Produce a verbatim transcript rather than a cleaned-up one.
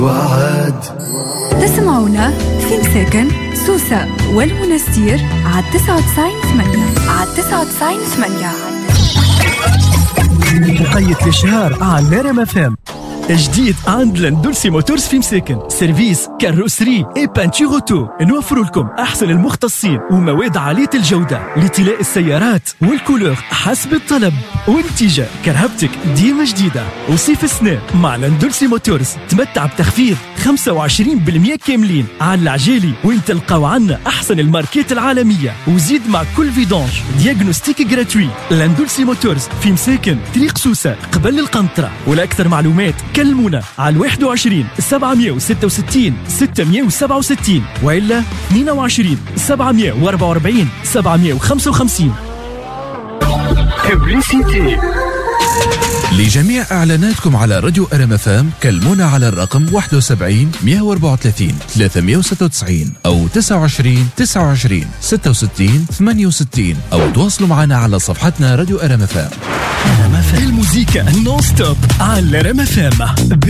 وعد تسمعونا في مساكن سوسة والمنستير على تسعة وتسعين ثمانية على تسعة وتسعين ثمانية. مقيت الشهر على ريم اف ام. جديد عند لاندولسي موتورز في مساكن، سيرفيس كاروسري اي بانتور اوتو. نوفر لكم احسن المختصين ومواد عاليه الجوده لطلاء السيارات والكولور حسب الطلب. والنتيجه كرهبتك ديما جديده. وصيف السنه مع لاندولسي موتورز تمتع بتخفيض خمسة وعشرين بالمئة كاملين على العجالي، وين تلقاو عنا احسن الماركات العالميه. وزيد مع كل فيدونج دياغنوستيك جراتوي. لاندولسي موتورز في مساكن طريق سوسه قبل القنطره. ولاكثر معلومات كلمونا على واحد وعشرين سبعمية وستة وستين ستمية وسبعة وستين وإلا اثنين وعشرين سبعمية وأربعة وأربعين سبعمية وخمسة وخمسين. ببليسيتي. لجميع إعلاناتكم على راديو أرم اف ام كلمونا على الرقم واحد وسبعين مية وأربعة وثلاثين ثلاثمية وستة وتسعين أو تسعة وعشرين تسعة وعشرين ستة وستين ثمانية وستين أو تواصلوا معنا على صفحتنا راديو أرم اف ام. الموسيقى نون ستوب على ريم اف ام.